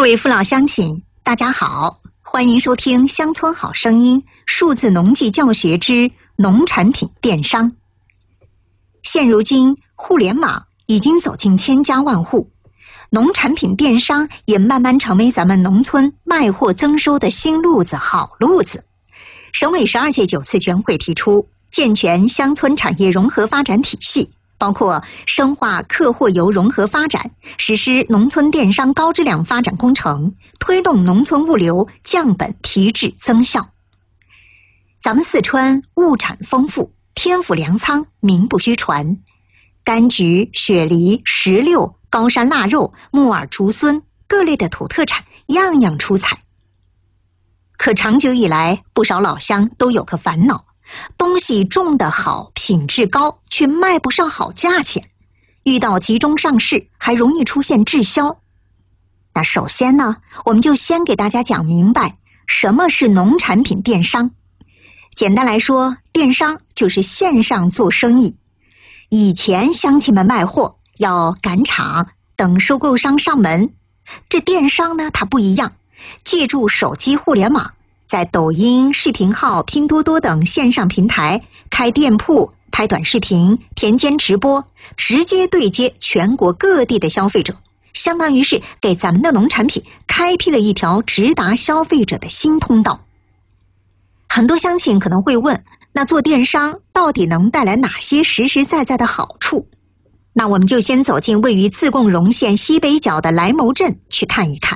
位父老乡亲，大家好，欢迎收听《乡村好声音》数字农技教学之农产品电商。现如今，互联网已经走进千家万户，农产品电商也慢慢成为咱们农村卖货增收的新路子、好路子。省委12届9次全会提出，健全乡村产业融合发展体系，包括深化客货游融合发展，实施农村电商高质量发展工程，推动农村物流降本提质增效。咱们四川物产丰富，天府粮仓名不虚传，柑橘、雪梨、石榴、高山腊肉、木耳、竹荪各类的土特产样样出彩。可长久以来，不少老乡都有个烦恼，东西种得好，品质高，却卖不上好价钱，遇到集中上市还容易出现滞销。那首先呢，我们就先给大家讲明白什么是农产品电商。简单来说，电商就是线上做生意。以前乡亲们卖货要赶场，等收购商上门，这电商呢，它不一样，借助手机互联网，在抖音、视频号、拼多多等线上平台开店铺、拍短视频、田间直播，直接对接全国各地的消费者，相当于是给咱们的农产品开辟了一条直达消费者的新通道。很多乡亲可能会问，那做电商到底能带来哪些实实在在的好处？那我们就先走进位于自贡荣县西北角的莱牟镇去看一看。